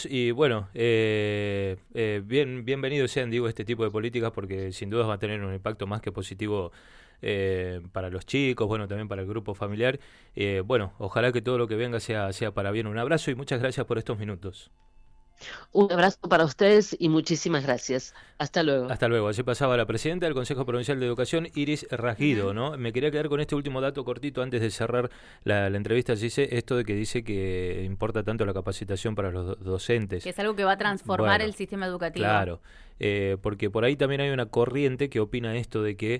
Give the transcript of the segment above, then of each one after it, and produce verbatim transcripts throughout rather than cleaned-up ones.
minutos y bueno, eh, eh, bien, bienvenidos sean, digo, este tipo de políticas porque sin duda va a tener un impacto más que positivo eh, para los chicos, bueno, también para el grupo familiar. Eh, bueno, ojalá que todo lo que venga sea, sea para bien. Un abrazo y muchas gracias por estos minutos. Un abrazo para ustedes y muchísimas gracias. Hasta luego. Hasta luego. Así pasaba la presidenta del Consejo Provincial de Educación, Iris Rasguido, uh-huh. ¿no? Me quería quedar con este último dato cortito antes de cerrar la, la entrevista. Dice esto de que dice que importa tanto la capacitación para los do- docentes. Que es algo que va a transformar bueno, el sistema educativo. Claro. Eh, porque por ahí también hay una corriente que opina esto de que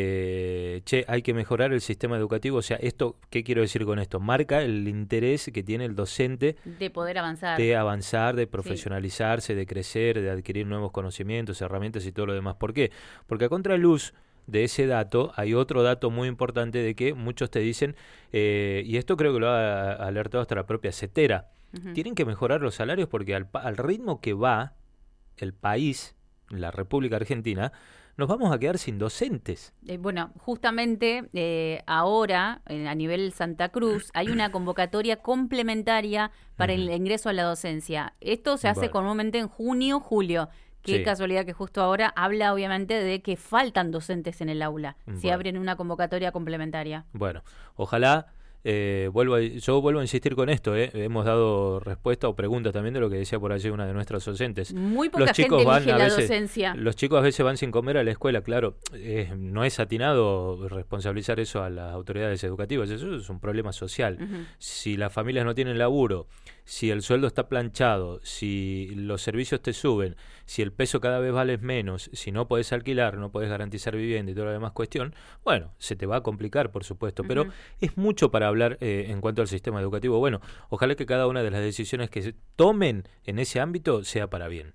eh, che, hay que mejorar el sistema educativo. O sea, esto, ¿qué quiero decir con esto? Marca el interés que tiene el docente de poder avanzar, de avanzar, de profesionalizarse, sí. de crecer, de adquirir nuevos conocimientos, herramientas y todo lo demás. ¿Por qué? Porque a contraluz de ese dato hay otro dato muy importante de que muchos te dicen, eh, y esto creo que lo ha alertado hasta la propia CETERA, uh-huh. tienen que mejorar los salarios porque al, al ritmo que va el país, la República Argentina, nos vamos a quedar sin docentes. Eh, bueno, justamente eh, ahora, eh, a nivel Santa Cruz, hay una convocatoria complementaria para uh-huh. el ingreso a la docencia. Esto se hace bueno. comúnmente en junio, julio. Qué sí. casualidad que justo ahora habla obviamente de que faltan docentes en el aula, bueno. si abren una convocatoria complementaria. Bueno, ojalá... Eh, vuelvo a, yo vuelvo a insistir con esto, eh. hemos dado respuesta o preguntas también de lo que decía por allí una de nuestras docentes. Muy poca los chicos gente van elige a la veces, docencia. Los chicos a veces van sin comer a la escuela, claro, eh, no es atinado responsabilizar eso a las autoridades educativas, eso es un problema social. Uh-huh. Si las familias no tienen laburo, si el sueldo está planchado, si los servicios te suben, si el peso cada vez vale menos, si no podés alquilar, no podés garantizar vivienda y toda la demás cuestión, bueno, se te va a complicar, por supuesto, uh-huh. pero es mucho para hablar eh, en cuanto al sistema educativo. Bueno, ojalá que cada una de las decisiones que se tomen en ese ámbito sea para bien.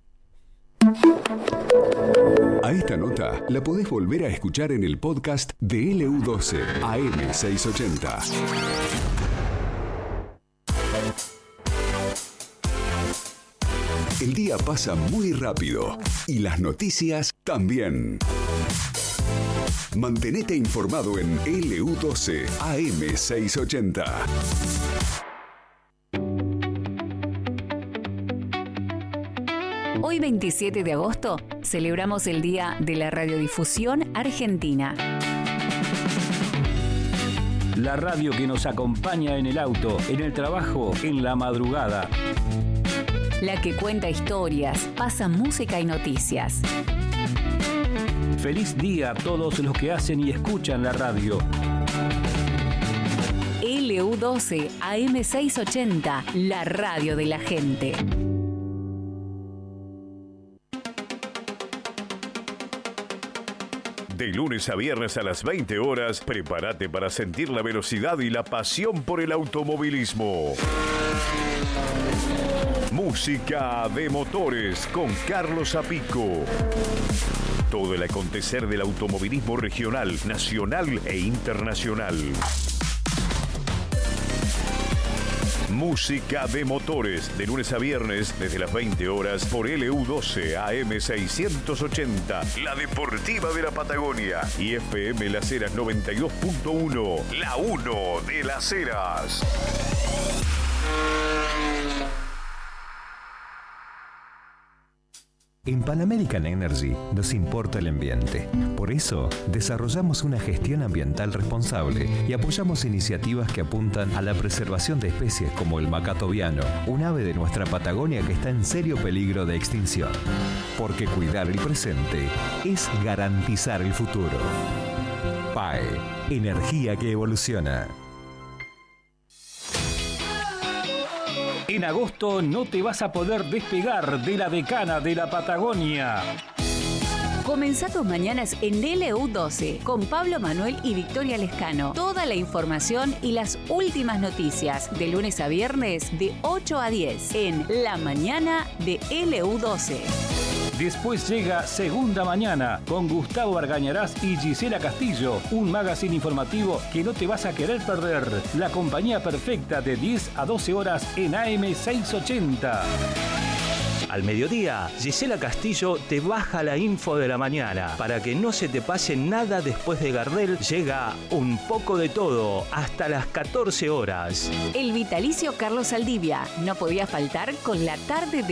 A esta nota la podés volver a escuchar en el podcast de L U doce A M seiscientos ochenta. El día pasa muy rápido y las noticias también. Mantenete informado en L U doce A M seiscientos ochenta. Hoy veintisiete de agosto celebramos el Día de la Radiodifusión Argentina. La radio que nos acompaña en el auto, en el trabajo, en la madrugada. La que cuenta historias, pasa música y noticias. Feliz día a todos los que hacen y escuchan la radio. L U doce A M seiscientos ochenta, la radio de la gente. De lunes a viernes a las veinte horas, prepárate para sentir la velocidad y la pasión por el automovilismo. Música de motores con Carlos Zapico. Todo el acontecer del automovilismo regional, nacional e internacional. Música de motores, de lunes a viernes, desde las veinte horas, por L U doce A M seiscientos ochenta, la deportiva de la Patagonia, y F M Las Heras noventa y dos punto uno, la uno de Las Heras. En Pan American Energy nos importa el ambiente. Por eso, desarrollamos una gestión ambiental responsable y apoyamos iniciativas que apuntan a la preservación de especies como el macaco viano, un ave de nuestra Patagonia que está en serio peligro de extinción. Porque cuidar el presente es garantizar el futuro. P A E, energía que evoluciona. En agosto no te vas a poder despegar de la decana de la Patagonia. Comenzá tus mañanas en L U doce con Pablo Manuel y Victoria Lescano. Toda la información y las últimas noticias de lunes a viernes de ocho a diez en La Mañana de L U doce. Después llega Segunda Mañana con Gustavo Argañarás y Gisela Castillo, un magazine informativo que no te vas a querer perder. La compañía perfecta de diez a doce horas en A M seiscientos ochenta. Al mediodía, Gisela Castillo te baja la info de la mañana. Para que no se te pase nada después de Gardel, llega Un poco de todo hasta las catorce horas. El vitalicio Carlos Saldivia no podía faltar con la tarde de